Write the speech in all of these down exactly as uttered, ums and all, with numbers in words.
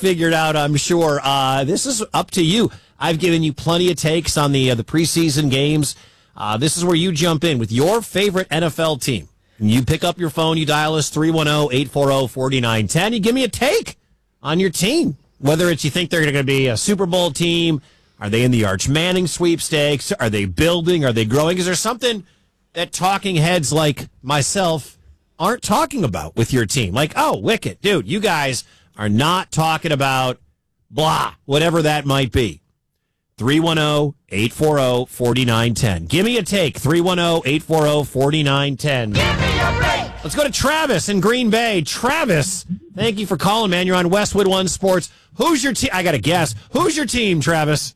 figured out, I'm sure. Uh, this is up to you. I've given you plenty of takes on the uh, the preseason games. Uh, this is where you jump in with your favorite N F L team. You pick up your phone, you dial us three one zero, eight four zero, four nine one zero. You give me a take on your team. Whether it's you think they're going to be a Super Bowl team, are they in the Arch Manning sweepstakes? Are they building? Are they growing? Is there something that talking heads like myself aren't talking about with your team? Like, oh, Wicket, dude, you guys are not talking about blah, whatever that might be. three one zero, eight four zero, four nine one zero. Give me a take. three one zero, eight four zero, four nine one zero. Give me a break. Let's go to Travis in Green Bay. Travis, thank you for calling, man. You're on Westwood One Sports. Who's your team? I got to guess. Who's your team, Travis?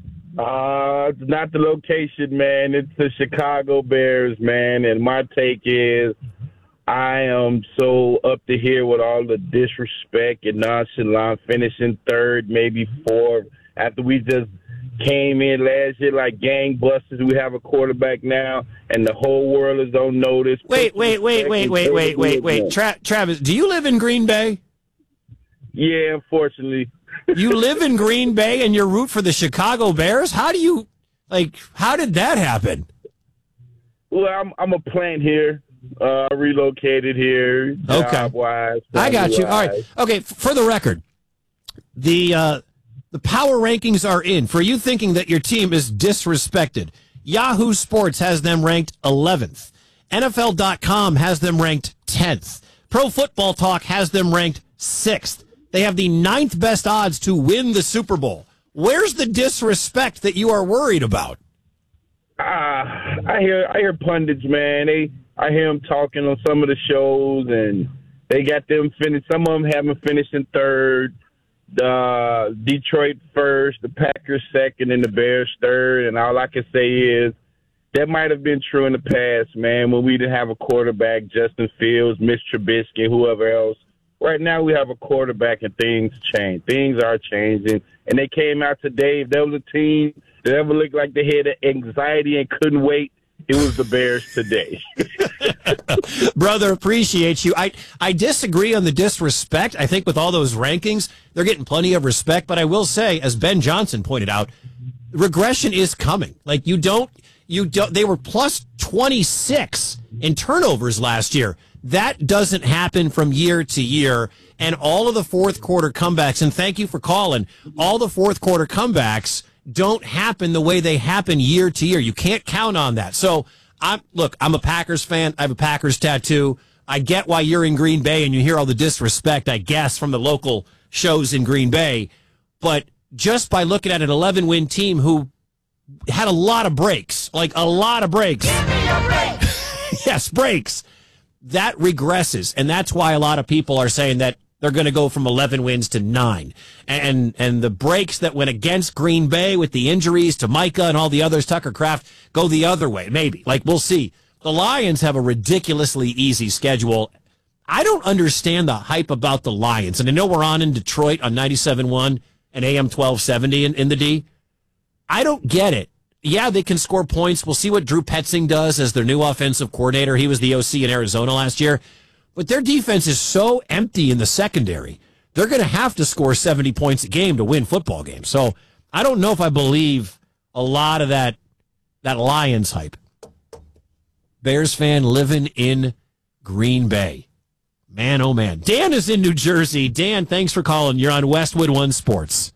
Uh, it's not the location, man. It's the Chicago Bears, man. And my take is I am so up to here with all the disrespect and nonchalant, finishing third, maybe fourth, after we just came in last year like gangbusters. We have a quarterback now, and the whole world is on notice. Wait, wait, wait, wait, wait, wait, wait, wait. Tra- Travis, do you live in Green Bay? Yeah, unfortunately. You live in Green Bay and you're root for the Chicago Bears? How do you, like, how did that happen? Well, I'm I'm a plant here. Uh, relocated here. Okay. Job-wise, I got you. All right. family-wise. Okay, for the record, the uh, the power rankings are in. For you thinking that your team is disrespected, Yahoo Sports has them ranked eleventh. N F L dot com has them ranked tenth. Pro Football Talk has them ranked sixth. They have the ninth best odds to win the Super Bowl. Where's the disrespect that you are worried about? Ah, I hear I hear pundits, man. They I hear them talking on some of the shows, and they got them finished. Some of them have them finishing third, the Detroit first, the Packers second, and the Bears third. And all I can say is that might have been true in the past, man, when we didn't have a quarterback, Justin Fields, Mitch Trubisky, whoever else. Right now we have a quarterback, and things change. Things are changing. And they came out today. If there was a team that ever looked like they had anxiety and couldn't wait, it was the Bears today. Brother, appreciate you. I, I disagree on the disrespect. I think with all those rankings, they're getting plenty of respect. But I will say, as Ben Johnson pointed out, regression is coming. Like, you don't, you don't, they were plus twenty-six in turnovers last year. That doesn't happen from year to year. And all of the fourth quarter comebacks, and thank you for calling, all the fourth quarter comebacks don't happen the way they happen year to year. You can't count on that. So, I'm look, I'm a Packers fan. I have a Packers tattoo. I get why you're in Green Bay and you hear all the disrespect, I guess, from the local shows in Green Bay. But just by looking at an eleven-win team who had a lot of breaks, like a lot of breaks. Give me a break. Yes, breaks. That regresses, and that's why a lot of people are saying that they're going to go from eleven wins to nine. And and the breaks that went against Green Bay with the injuries to Micah and all the others, Tucker Kraft, go the other way, maybe. Like, we'll see. The Lions have a ridiculously easy schedule. I don't understand the hype about the Lions. And I know we're on in Detroit on ninety-seven point one and A M twelve seventy in, in the D. I don't get it. Yeah, they can score points. We'll see what Drew Petzing does as their new offensive coordinator. He was the O C in Arizona last year. But their defense is so empty in the secondary. They're going to have to score seventy points a game to win football games. So I don't know if I believe a lot of that that Lions hype. Bears fan living in Green Bay. Man, oh man. Dan is in New Jersey. Dan, thanks for calling. You're on Westwood One Sports.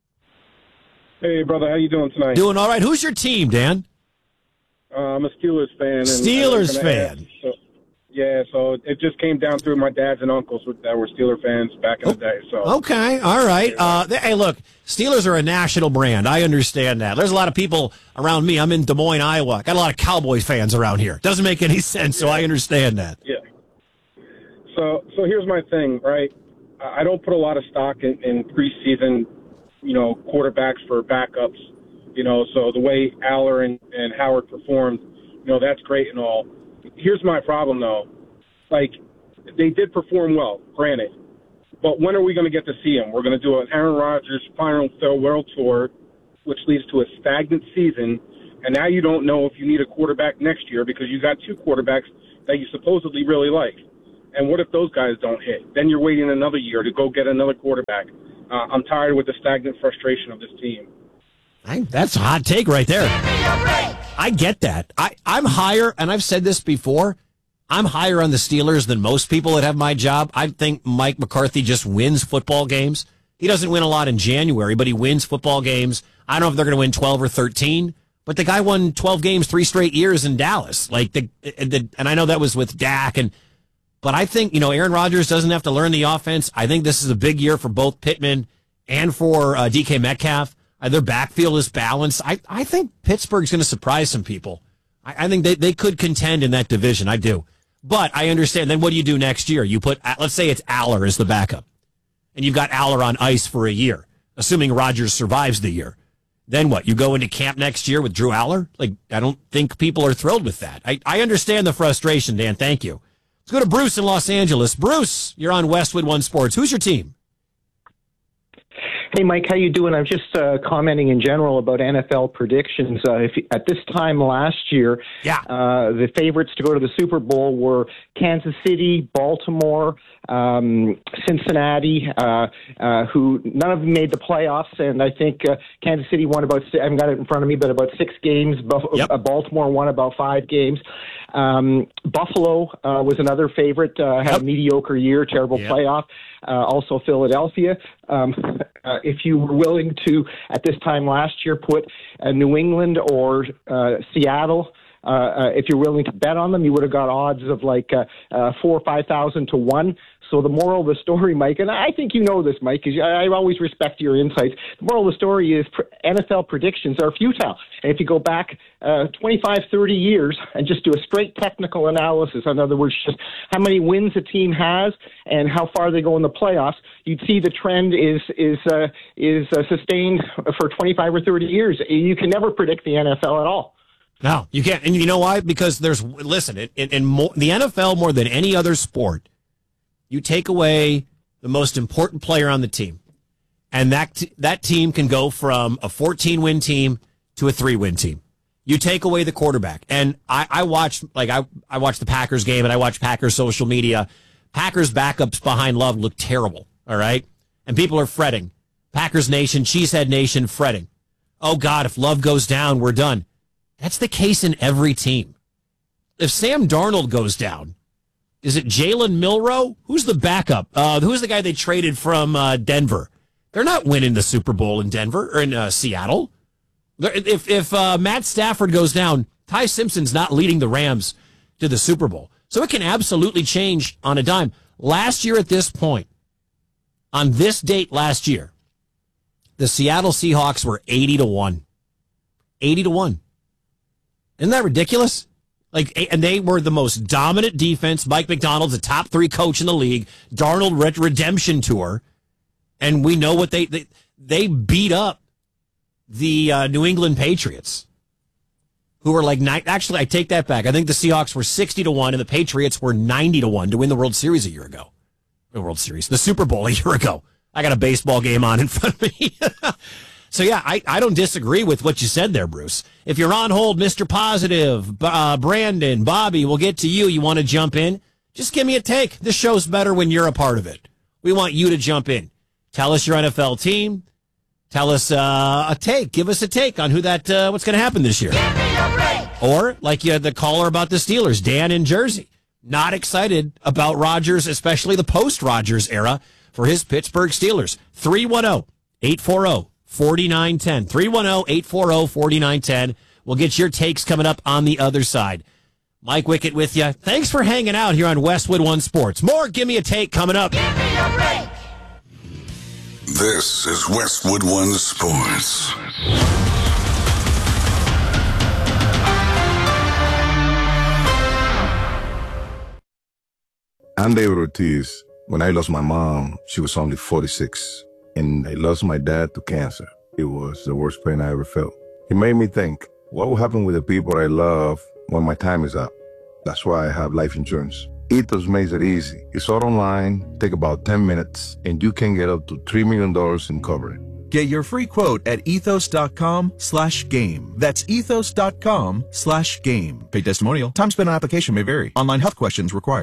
Hey, brother, how you doing tonight? Doing all right. Who's your team, Dan? Uh, I'm a Steelers fan. And Steelers I'm fan. ask, so, yeah, so it just came down through my dads and uncles that were Steeler fans back in the day. So okay, all right. Uh, they, hey, look, Steelers are a national brand. I understand that. There's a lot of people around me. I'm in Des Moines, Iowa. Got a lot of Cowboys fans around here. Doesn't make any sense, so I understand that. Yeah. So, so here's my thing, right? I don't put a lot of stock in, in preseason, you know, quarterbacks for backups. You know, so the way Aller and, and Howard performed, you know, that's great and all. Here's my problem, though. Like, they did perform well, granted. But when are we going to get to see them? We're going to do an Aaron Rodgers final farewell tour, which leads to a stagnant season. And now you don't know if you need a quarterback next year because you got two quarterbacks that you supposedly really like. And what if those guys don't hit? Then you're waiting another year to go get another quarterback. Uh, I'm tired with the stagnant frustration of this team. I, that's a hot take right there. I get that. I, I'm higher, and I've said this before, I'm higher on the Steelers than most people that have my job. I think Mike McCarthy just wins football games. He doesn't win a lot in January, but he wins football games. I don't know if they're going to win twelve or thirteen, but the guy won twelve games three straight years in Dallas. Like the, the and I know that was with Dak, and but I think, you know, Aaron Rodgers doesn't have to learn the offense. I think this is a big year for both Pittman and for uh, D K Metcalf. Uh, their backfield is balanced. I, I think Pittsburgh's going to surprise some people. I, I think they, they could contend in that division. I do. But I understand. Then what do you do next year? You put, let's say it's Aller as the backup, and you've got Aller on ice for a year, assuming Rodgers survives the year. Then what? You go into camp next year with Drew Aller? Like, I don't think people are thrilled with that. I, I understand the frustration, Dan. Thank you. Let's go to Bruce in Los Angeles. Bruce, you're on Westwood One Sports. Who's your team? Hey, Mike, how you doing? I'm just uh, commenting in general about N F L predictions. Uh, if, at this time last year, yeah. uh, the favorites to go to the Super Bowl were Kansas City, Baltimore, um, Cincinnati, uh, uh, who none of them made the playoffs. And I think uh, Kansas City won about, I haven't got it in front of me, but about six games. Buff- yep. uh, Baltimore won about five games. Um, Buffalo uh, was another favorite, uh, had yep. a mediocre year, terrible yep. playoff. Uh, also Philadelphia. Um, uh, if you were willing to, at this time last year, put uh, New England or uh, Seattle, uh, uh, if you're willing to bet on them, you would have got odds of like uh, uh, four or five thousand to one. So the moral of the story, Mike, and I think you know this, Mike, because I always respect your insights. The moral of the story is N F L predictions are futile. And if you go back uh, twenty-five, thirty years and just do a straight technical analysis, in other words, just how many wins a team has and how far they go in the playoffs, you'd see the trend is is uh, is uh, sustained for twenty-five or thirty years. You can never predict the N F L at all. No, you can't. And you know why? Because there's, listen, in, in more, the N F L more than any other sport, you take away the most important player on the team, and that t- that team can go from a fourteen-win team to a three-win team. You take away the quarterback, and I, I watched like I I watched the Packers game, and I watched Packers social media. Packers backups behind Love look terrible. All right, and people are fretting. Packers Nation, Cheesehead Nation, fretting. Oh God, if Love goes down, we're done. That's the case in every team. If Sam Darnold goes down, is it Jalen Milroe? Who's the backup? Uh, who's the guy they traded from uh, Denver? They're not winning the Super Bowl in Denver or in uh, Seattle. If if uh, Matt Stafford goes down, Ty Simpson's not leading the Rams to the Super Bowl. So it can absolutely change on a dime. Last year at this point, on this date last year, the Seattle Seahawks were eighty to one. eighty to one. Isn't that ridiculous? Like, and they were the most dominant defense. Mike McDonald's a top three coach in the league. Darnold red- redemption tour, and we know what they they, they beat up the uh, New England Patriots, who were like nine. Actually, I take that back. I think the Seahawks were sixty to one, and the Patriots were ninety to one to win the World Series a year ago. The World Series, the Super Bowl a year ago. I got a baseball game on in front of me. So, yeah, I, I don't disagree with what you said there, Bruce. If you're on hold, Mister Positive, uh, Brandon, Bobby, we'll get to you. You want to jump in? Just give me a take. This show's better when you're a part of it. We want you to jump in. Tell us your N F L team. Tell us uh, a take. Give us a take on who that uh, what's going to happen this year. Give me a break. Or, like you had the caller about the Steelers, Dan in Jersey. Not excited about Rodgers, especially the post-Rodgers era for his Pittsburgh Steelers. three one zero, eight four zero, four nine one zero. three one zero, eight four zero, four nine one zero. We'll get your takes coming up on the other side. Mike Wickett with you. Thanks for hanging out here on Westwood One Sports. More Give Me a Take coming up. Give me a break. This is Westwood One Sports. I'm David Ortiz. When I lost my mom, she was only forty-six. And I lost my dad to cancer. It was the worst pain I ever felt. It made me think, what will happen with the people I love when my time is up? That's why I have life insurance. Ethos makes it easy. It's all online, take about ten minutes, and you can get up to three million dollars in coverage. Get your free quote at ethos.com slash game. That's ethos.com slash game. Paid testimonial. Time spent on application may vary. Online health questions required.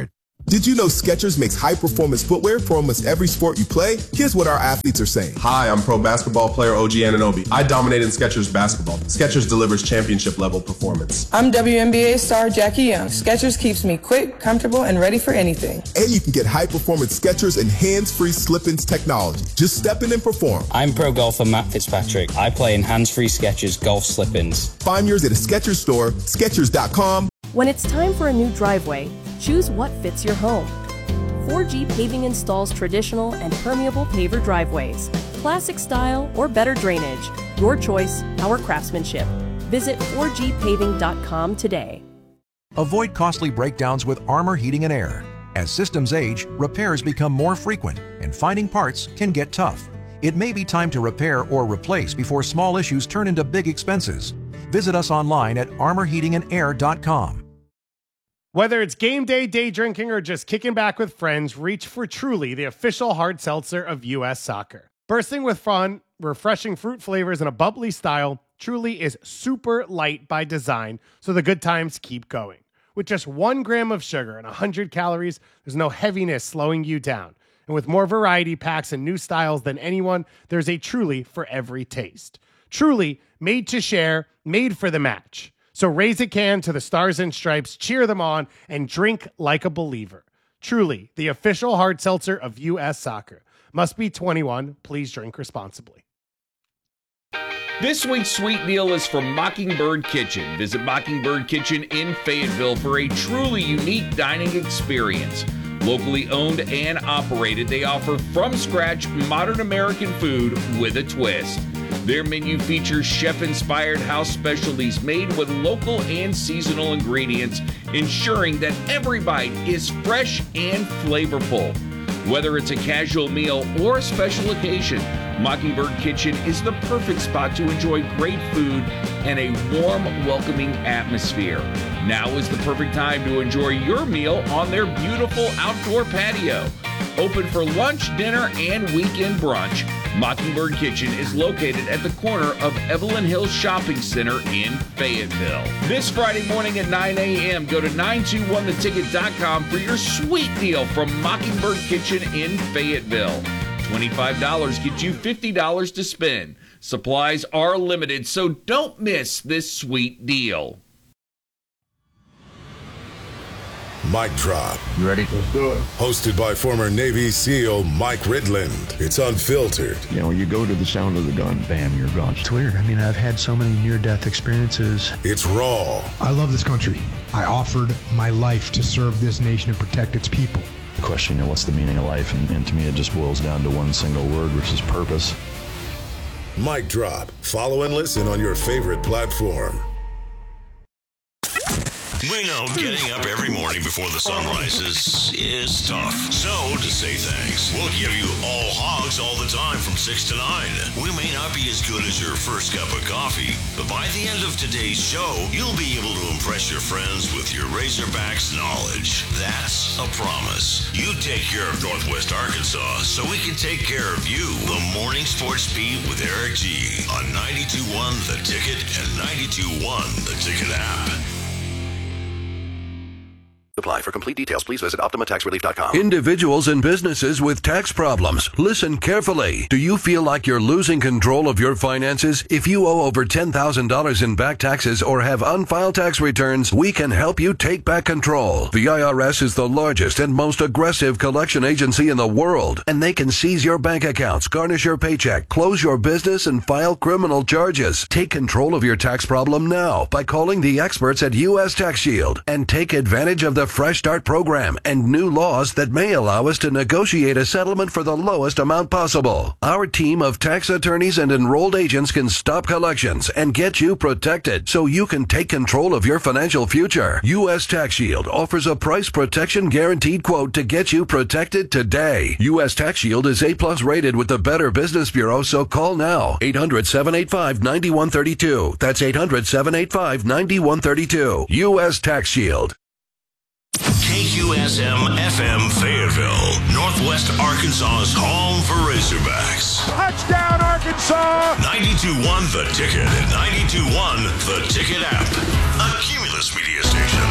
Did you know Skechers makes high-performance footwear for almost every sport you play? Here's what our athletes are saying. Hi, I'm pro basketball player O G Anunoby. I dominate in Skechers basketball. Skechers delivers championship-level performance. I'm W N B A star Jackie Young. Skechers keeps me quick, comfortable, and ready for anything. And you can get high-performance Skechers and hands-free slip-ins technology. Just step in and perform. I'm pro golfer Matt Fitzpatrick. I play in hands-free Skechers golf slip-ins. Find yours at a Skechers store, Skechers dot com. When it's time for a new driveway, choose what fits your home. four G Paving installs traditional and permeable paver driveways, classic style or better drainage. Your choice, our craftsmanship. Visit four G paving dot com today. Avoid costly breakdowns with Armor Heating and Air. As systems age, repairs become more frequent, and finding parts can get tough. It may be time to repair or replace before small issues turn into big expenses. Visit us online at armor heating and air dot com. Whether it's game day, day drinking, or just kicking back with friends, reach for Truly, the official hard seltzer of U S Soccer. Bursting with fun, refreshing fruit flavors, and a bubbly style, Truly is super light by design, so the good times keep going. With just one gram of sugar and one hundred calories, there's no heaviness slowing you down. And with more variety packs and new styles than anyone, there's a Truly for every taste. Truly, made to share, made for the match. So raise a can to the Stars and Stripes, cheer them on, and drink like a believer. Truly, the official hard seltzer of U S Soccer. Must be twenty-one. Please drink responsibly. This week's sweet deal is from Mockingbird Kitchen. Visit Mockingbird Kitchen in Fayetteville for a truly unique dining experience. Locally owned and operated, they offer from-scratch modern American food with a twist. Their menu features chef-inspired house specialties made with local and seasonal ingredients, ensuring that every bite is fresh and flavorful. Whether it's a casual meal or a special occasion, Mockingbird Kitchen is the perfect spot to enjoy great food and a warm, welcoming atmosphere. Now is the perfect time to enjoy your meal on their beautiful outdoor patio. Open for lunch, dinner, and weekend brunch, Mockingbird Kitchen is located at the corner of Evelyn Hills Shopping Center in Fayetteville. This Friday morning at nine a.m., go to nine two one the ticket dot com for your sweet deal from Mockingbird Kitchen in Fayetteville. twenty-five dollars gets you fifty dollars to spend. Supplies are limited, so don't miss this sweet deal. Mic Drop. You ready? Let's do it. Hosted by former Navy SEAL Mike Ridland. It's unfiltered. You know, you go to the sound of the gun, bam, you're gone. It's weird. I mean, I've had so many near-death experiences. It's raw. I love this country. I offered my life to serve this nation and protect its people. The question, you know, what's the meaning of life? And, and to me, it just boils down to one single word, which is purpose. Mic Drop. Follow and listen on your favorite platform. We know getting up every morning before the sun rises is tough. So, to say thanks, we'll give you all hogs all the time from six to nine. We may not be as good as your first cup of coffee, but by the end of today's show, you'll be able to impress your friends with your Razorbacks knowledge. That's a promise. You take care of Northwest Arkansas so we can take care of you. The Morning Sports Beat with Eric G. on ninety-two point one The Ticket and ninety-two point one The Ticket app. Apply. For complete details, please visit Optima Tax Relief dot com. Individuals and businesses with tax problems, listen carefully. Do you feel like you're losing control of your finances? If you owe over ten thousand dollars in back taxes or have unfiled tax returns, we can help you take back control. The I R S is the largest and most aggressive collection agency in the world, and they can seize your bank accounts, garnish your paycheck, close your business, and file criminal charges. Take control of your tax problem now by calling the experts at U S Tax Shield and take advantage of the Fresh Start program and new laws that may allow us to negotiate a settlement for the lowest amount possible. Our team of tax attorneys and enrolled agents can stop collections and get you protected so you can take control of your financial future. U S Tax Shield offers a price protection guaranteed quote to get you protected today. U S Tax Shield is A plus rated with the Better Business Bureau, so call now. eight hundred, seven eight five, nine one three two. That's eight hundred, seven eight five, nine one three two. U S Tax Shield. K Q S M F M Fayetteville, Northwest Arkansas's home for Razorbacks. Touchdown, Arkansas! ninety-two point one The Ticket and ninety-two point one The Ticket app. A Cumulus Media Station.